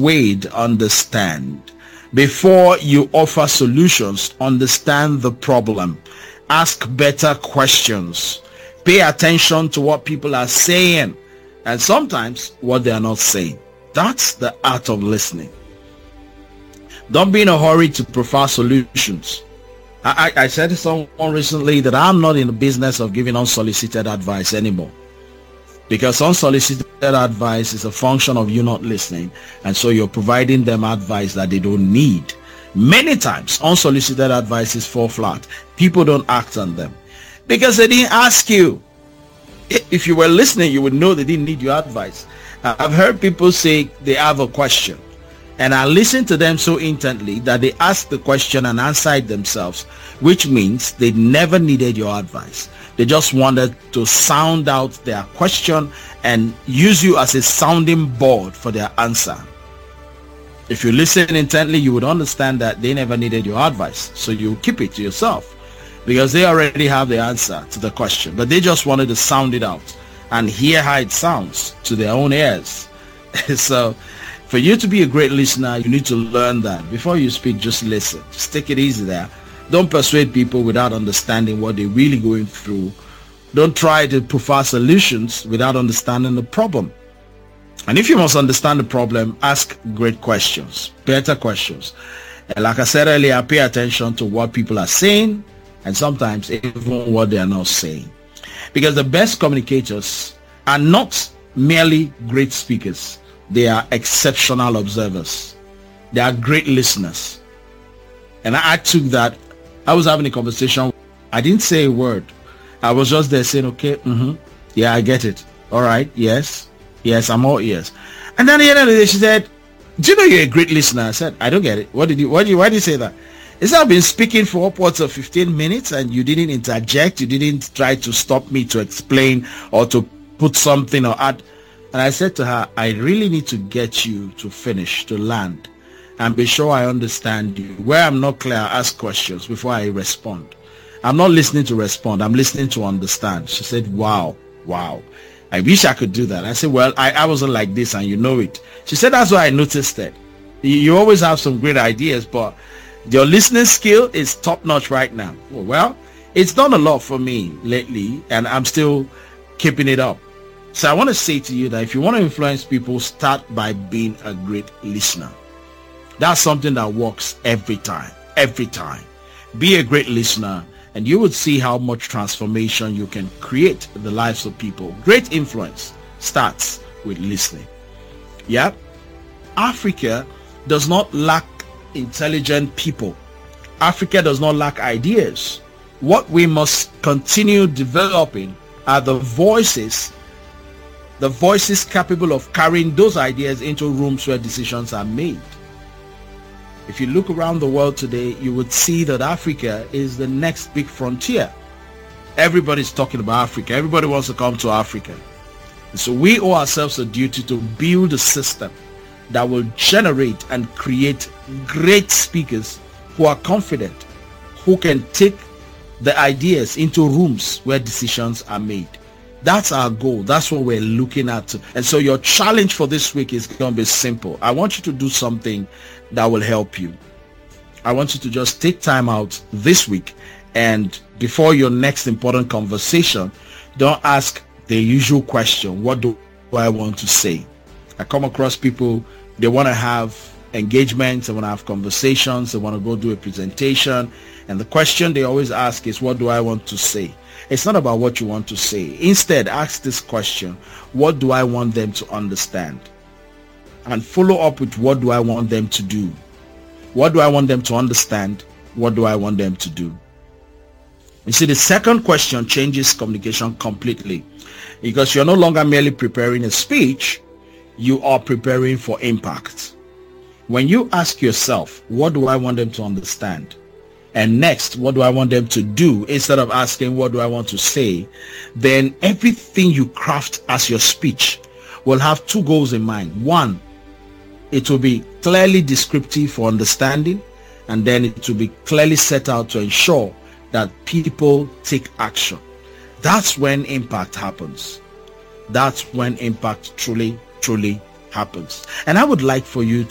persuade, understand. Before you offer solutions, understand the problem. Ask better questions. Pay attention to what people are saying and sometimes what they are not saying. That's the art of listening. Don't be in a hurry to prefer solutions. I said to someone recently that I'm not in the business of giving unsolicited advice anymore, because unsolicited advice is a function of you not listening, and so you're providing them advice that they don't need. Many times unsolicited advices fall flat. People don't act on them because they didn't ask you. If you were listening, you would know they didn't need your advice. I've heard people say they have a question, and I listen to them so intently that they ask the question and answer it themselves, which means they never needed your advice. They just wanted to sound out their question and use you as a sounding board for their answer. If you listen intently, you would understand that they never needed your advice, so you keep it to yourself because they already have the answer to the question, but they just wanted to sound it out and hear how it sounds to their own ears. So for you to be a great listener, you need to learn that. Before you speak, just listen. Just take it easy there. Don't persuade people without understanding what they're really going through. Don't try to prefer solutions without understanding the problem. And if you must understand the problem, ask great questions, better questions. And like I said earlier, pay attention to what people are saying and sometimes even what they are not saying. Because the best communicators are not merely great speakers. They are exceptional observers. They are great listeners. And I took that. I was having a conversation. I didn't say a word. I was just there saying, okay, yeah, I get it. All right, yes, I'm all ears. And then at the end of the day, she said, do you know you're a great listener? I said, I don't get it. Why did you say that? It's I've been speaking for upwards of 15 minutes and you didn't interject. You didn't try to stop me to explain or to put something or add. And I said to her, I really need to get you to finish, to land, and be sure I understand you. Where I'm not clear, I ask questions before I respond. I'm not listening to respond. I'm listening to understand. She said, wow. I wish I could do that. I said, well, I wasn't like this and you know it. She said, that's why I noticed that. You always have some great ideas, but your listening skill is top notch right now. Well, it's done a lot for me lately and I'm still keeping it up. So I want to say to you that if you want to influence people, start by being a great listener. That's something that works every time. Be a great listener and you would see how much transformation you can create in the lives of people. Great influence starts with listening. Yeah. Africa does not lack intelligent people. Africa does not lack ideas. What we must continue developing are the voices capable of carrying those ideas into rooms where decisions are made. If you look around the world today, you would see that Africa is the next big frontier. Everybody's talking about Africa. Everybody wants to come to Africa. And so we owe ourselves a duty to build a system that will generate and create great speakers who are confident, who can take the ideas into rooms where decisions are made. That's our goal. That's what we're looking at. And so your challenge for this week is going to be simple. I want you to do something that will help you. I want you to just take time out this week, and before your next important conversation, don't ask the usual question, what do I want to say? I come across people, they want to have engagements, they want to have conversations, they want to go do a presentation, and the question they always ask is, what do I want to say? It's not about what you want to say. Instead, ask this question, what do I want them to understand? And follow up with, what do I want them to do? What do I want them to understand? What do I want them to do? You see, the second question changes communication completely, because you're no longer merely preparing a speech, you are preparing for impact. When you ask yourself, what do I want them to understand? And next, what do I want them to do? Instead of asking, what do I want to say? Then everything you craft as your speech will have two goals in mind. One, it will be clearly descriptive for understanding, and then it will be clearly set out to ensure that people take action. That's when impact happens. That's when impact truly happens. And I would like for you